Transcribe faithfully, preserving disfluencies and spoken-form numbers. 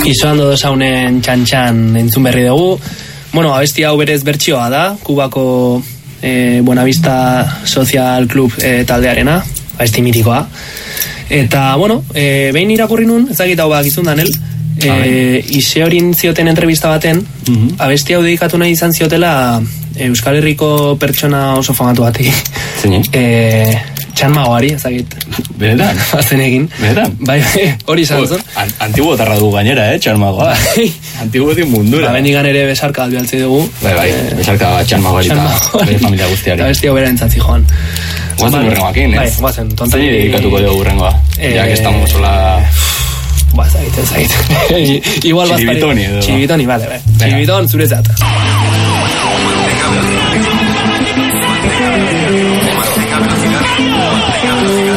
Izoando dozaunen txantxan entzun berri dugu. Bueno, abesti hau berez bertsioa da, Kubako eh, Buenavista Social Club eh, taldearena, abesti mitikoa. Eta, bueno, eh, behin irakurri nun, ezagit hau bak izun Danel, eh, ize horin zioten entrevista baten, uh-huh. abesti hau dedikatu nahi izan ziotela Euskal Herriko pertsona oso famatu bati. Zene? Eh, Txan Magoari, ezagit. Benetan? Bazen egin. Benetan? Bai, hori izan zon. An Antibo tarra du gainera, eh, Txan Magoa. Antibo din mundura. Ba, bendigan ere besarka albialtzi dugu. Bai, bai, eh, besarka Txan Magoari eta bere familia guztiari. Eta bestia bera entzatzi joan. Guazen urrengoakin, ez? Bai, guazen. Zeni dedikatuko dugu urrengoa. Eh, ya que estamos sola... Ba, zait, zait. Igual bazpari. Txibitoni edo. Txibitoni, vale, bai. Txibitoni, zuretzat.